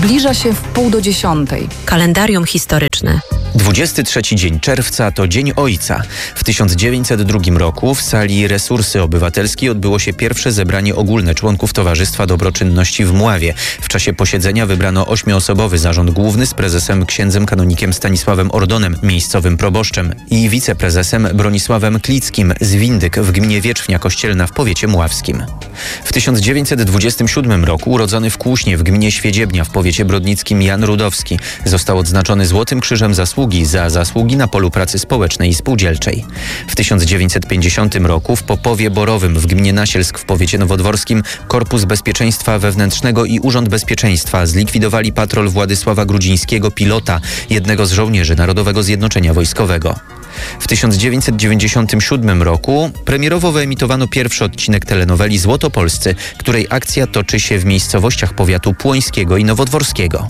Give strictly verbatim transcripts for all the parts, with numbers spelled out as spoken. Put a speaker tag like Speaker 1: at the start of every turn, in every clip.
Speaker 1: Zbliża się w pół do dziesiątej.
Speaker 2: Kalendarium historyczne.
Speaker 3: dwudziesty trzeci dzień czerwca to Dzień Ojca. W tysiąc dziewięćset drugim roku w sali Resursy Obywatelskiej odbyło się pierwsze zebranie ogólne członków Towarzystwa Dobroczynności w Mławie. W czasie posiedzenia wybrano ośmioosobowy zarząd główny z prezesem księdzem kanonikiem Stanisławem Ordonem, miejscowym proboszczem, i wiceprezesem Bronisławem Klickim z Windyk w gminie Wierzchnia Kościelna w powiecie mławskim. W tysiąc dziewięćset dwudziestym siódmym roku urodzony w Kłuśnie w gminie Świedziebnia w powiecie brodnickim Jan Rudowski został odznaczony Złotym Krzyżem Zasługi za zasługi na polu pracy społecznej i spółdzielczej. W tysiąc dziewięćset pięćdziesiątym roku w Popowie Borowym w gminie Nasielsk w powiecie nowodworskim Korpus Bezpieczeństwa Wewnętrznego i Urząd Bezpieczeństwa zlikwidowali patrol Władysława Grudzińskiego, pilota, jednego z żołnierzy Narodowego Zjednoczenia Wojskowego. W tysiąc dziewięćset dziewięćdziesiątym siódmym roku premierowo wyemitowano pierwszy odcinek telenoweli Złotopolscy, której akcja toczy się w miejscowościach powiatu płońskiego i nowodworskiego.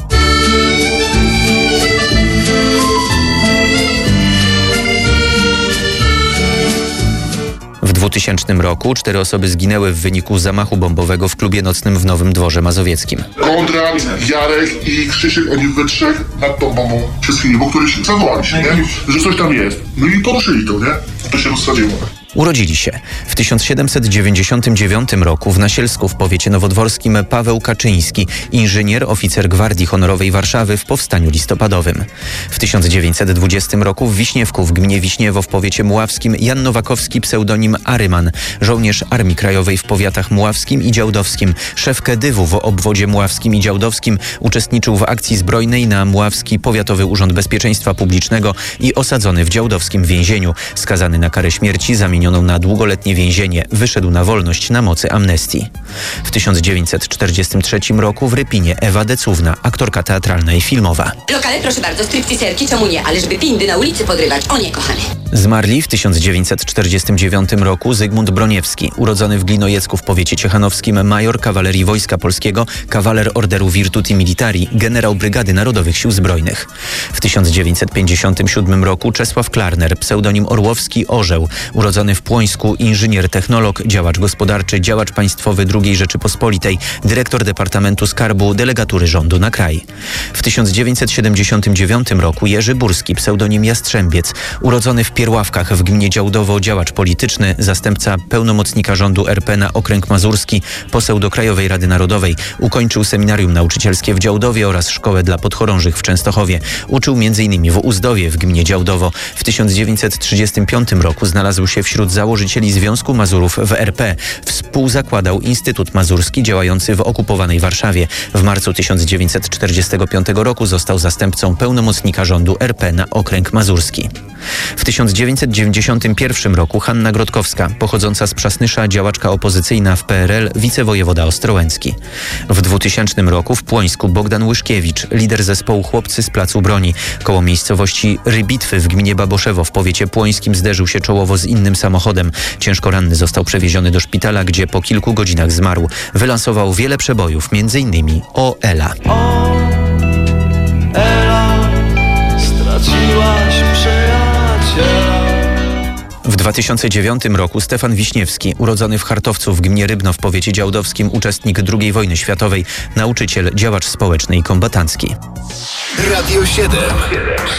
Speaker 3: W dwutysięcznym roku cztery osoby zginęły w wyniku zamachu bombowego w klubie nocnym w Nowym Dworze Mazowieckim.
Speaker 4: Konrad, Jarek i Krzysiek, oni we trzech nad tą bombą się schylili, bo któryś zawołali się, nie? Że coś tam jest. No i poruszyli to, nie? To się rozsadziło.
Speaker 3: Urodzili się w tysiąc siedemset dziewięćdziesiątym dziewiątym roku w Nasielsku w powiecie nowodworskim Paweł Kaczyński, inżynier, oficer Gwardii Honorowej Warszawy w powstaniu listopadowym. W tysiąc dziewięćset dwudziestym roku w Wiśniewku w gminie Wiśniewo w powiecie mławskim Jan Nowakowski, pseudonim Aryman, żołnierz Armii Krajowej w powiatach mławskim i działdowskim, szef Kedywu w obwodzie mławskim i działdowskim, uczestniczył w akcji zbrojnej na Mławski Powiatowy Urząd Bezpieczeństwa Publicznego i osadzony w działdowskim więzieniu. Skazany na karę śmierci, zamienioną na długoletnie więzienie, wyszedł na wolność na mocy amnestii. W tysiąc dziewięćset czterdziestym trzecim roku w Rypinie Ewa Decówna, aktorka teatralna i filmowa.
Speaker 5: Lokale, proszę bardzo, stripteaserki, czemu nie? Ale żeby pindy na ulicy podrywać, o nie, kochany.
Speaker 3: Zmarli w tysiąc dziewięćset czterdziestym dziewiątym roku Zygmunt Broniewski, urodzony w Glinojecku w powiecie ciechanowskim, major kawalerii Wojska Polskiego, kawaler Orderu Virtuti Militari, generał Brygady Narodowych Sił Zbrojnych. W tysiąc dziewięćset pięćdziesiątym siódmym roku Czesław Klarner, pseudonim Orłowski Orzeł, urodzony w Płońsku, inżynier, technolog, działacz gospodarczy, działacz państwowy drugiej Rzeczypospolitej, dyrektor Departamentu Skarbu Delegatury Rządu na kraj. W tysiąc dziewięćset siedemdziesiątym dziewiątym roku Jerzy Burski, pseudonim Jastrzębiec, urodzony w Pierławkach w gminie Działdowo, działacz polityczny, zastępca pełnomocnika rządu R P na okręg mazurski, poseł do Krajowej Rady Narodowej, ukończył seminarium nauczycielskie w Działdowie oraz szkołę dla podchorążych w Częstochowie. Uczył między innymi w Uzdowie w gminie Działdowo. W tysiąc dziewięćset trzydziestym piątym roku znalazł się wśród założycieli Związku Mazurów w R P. Współzakładał Instytut Mazurski działający w okupowanej Warszawie. W marcu tysiąc dziewięćset czterdziestego piątego roku został zastępcą pełnomocnika rządu R P na okręg mazurski. W tysiąc dziewięćset dziewięćdziesiątym pierwszym roku Hanna Grodkowska, pochodząca z Przasnysza, działaczka opozycyjna w P R L, wicewojewoda ostrołęcki. W dwutysięcznym roku w Płońsku Bogdan Łyszkiewicz, lider zespołu Chłopcy z Placu Broni. Koło miejscowości Rybitwy w gminie Baboszewo w powiecie płońskim zderzył się czołowo z innym samochodem. Ciężko ranny został przewieziony do szpitala, gdzie po kilku godzinach zmarł. Wylansował wiele przebojów, między innymi o Ela.
Speaker 6: O, Ela, straciłaś przyjaciela.
Speaker 3: W dwa tysiące dziewiątym roku Stefan Wiśniewski, urodzony w Chartowcu w gminie Rybno w powiecie działdowskim, uczestnik drugiej wojny światowej, nauczyciel, działacz społeczny i kombatancki.
Speaker 7: Radio siedem.